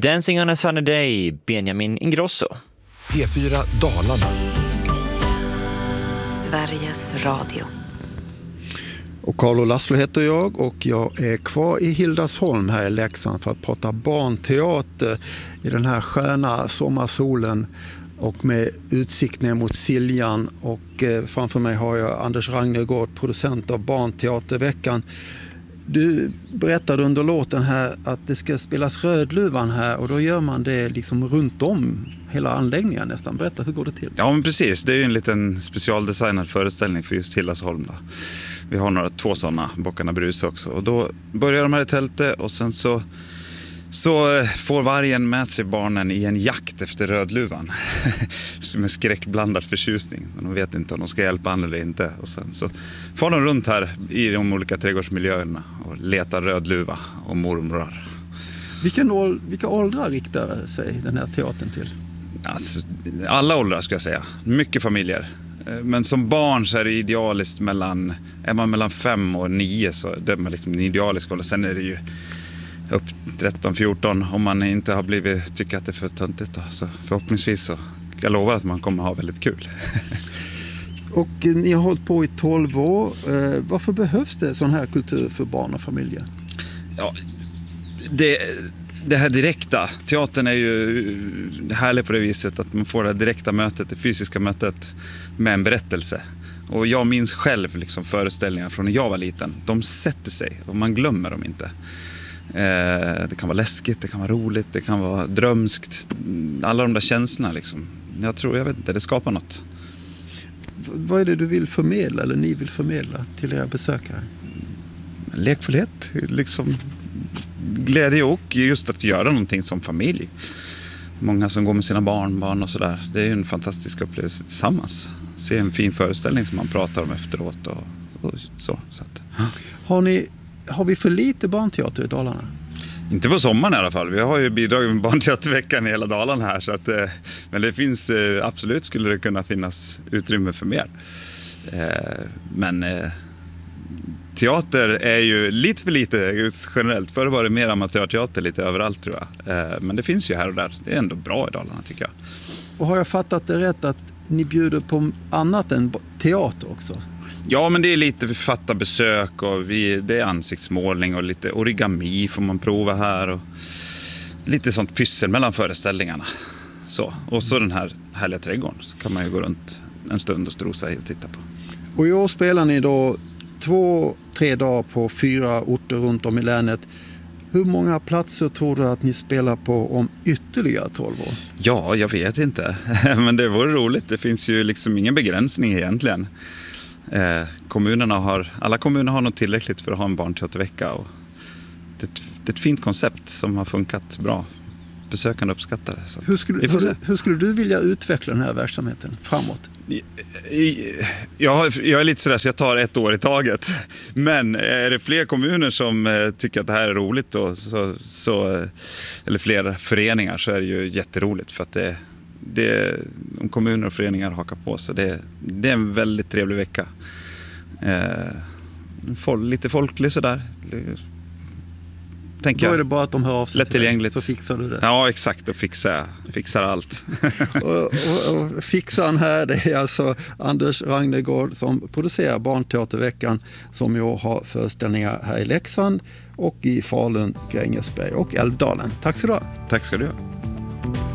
Dancing on a sunny day, Benjamin Ingrosso. P4 Dalarna. Sveriges Radio. Och Carlo Laszlo heter jag och jag är kvar i Hildasholm här i Leksand för att prata barnteater i den här sköna sommarsolen och med utsikt ner mot Siljan. Och framför mig har jag Anders Ragnegård, producent av Barnteaterveckan. Du berättade under låten här att det ska spelas Rödluvan här och då gör man det liksom runt om hela anläggningen nästan. Berätta, hur går det till? Ja, men precis. Det är ju en liten specialdesignad föreställning för just Hildasholm då. Vi har två sådana, Bockarna Brus också. Och då börjar de här i tältet och sen så får vargen med sig barnen i en jakt efter Rödluvan. Med skräckblandad förtjusning. De vet inte om de ska hjälpa han eller inte. Och sen så får de runt här i de olika trädgårdsmiljöerna och letar Rödluva och mormrar. Vilka åldrar riktar sig den här teatern till? Alltså, alla åldrar ska jag säga. Mycket familjer. Men som barn så är det idealiskt är man mellan 5 och 9 så det är man liksom en idealisk ålder. Sen är det ju upp 13-14 om man inte har tycker att det är för töntigt då. Så förhoppningsvis så jag lovar att man kommer ha väldigt kul. Och ni har hållit på i 12 år. Varför behövs det sån här kultur för barn och familjer? Ja, det här direkta. Teatern är ju härlig på det viset att man får det direkta mötet, det fysiska mötet med en berättelse. Och jag minns själv liksom föreställningar från när jag var liten. De sätter sig och man glömmer dem inte. Det kan vara läskigt, det kan vara roligt, det kan vara drömskt. Alla de där känslorna liksom. Jag vet inte, det skapar något. Vad är det du vill förmedla eller ni vill förmedla till era besökare? Lekfullhet, liksom glädje och just att göra någonting som familj. Många som går med sina barnbarn och sådär. Det är ju en fantastisk upplevelse tillsammans. Se en fin föreställning som man pratar om efteråt och så att. Har vi för lite barnteater i Dalarna? Inte på sommaren i alla fall. Vi har ju bidragit med Barnteaterveckan i hela Dalarna här. Så att, men det finns absolut skulle det kunna finnas utrymme för mer. Men teater är ju lite för lite generellt. Förr var det mer amatörteater lite överallt tror jag. Men det finns ju här och där. Det är ändå bra i Dalarna tycker jag. Och har jag fattat det rätt att ni bjuder på annat än teater också? Ja, men det är lite författarbesök och det är ansiktsmålning och lite origami får man prova här och lite sånt pyssel mellan föreställningarna. Så. Och så den här härliga trädgården så kan man ju gå runt en stund och strosa i och titta på. Och i år spelar ni då 2-3 dagar på 4 orter runt om i länet. Hur många platser tror du att ni spelar på om ytterligare 12 år? Ja, jag vet inte. Men det vore roligt. Det finns ju liksom ingen begränsning egentligen. Alla kommuner har nog tillräckligt för att ha en barnteatervecka och det är ett fint koncept som har funkat bra. Besökande uppskattar det. Så hur skulle du vilja utveckla den här verksamheten framåt? Jag är lite sådär så jag tar 1 år i taget. Men är det fler kommuner som tycker att det här är roligt då, eller fler föreningar så är det ju jätteroligt för att om kommuner och föreningar hakar på så det är en väldigt trevlig vecka. Lite folklig sådär. Då är det bara att de hör av sig lättillgängligt. Så fixar du det. Ja, exakt. Och fixar allt. och fixaren här, det är alltså Anders Ragnegård som producerar Barnteaterveckan som ju har föreställningar här i Leksand och i Falun, Grängesberg och Älvdalen. Tack ska du ha. Tack ska du ha.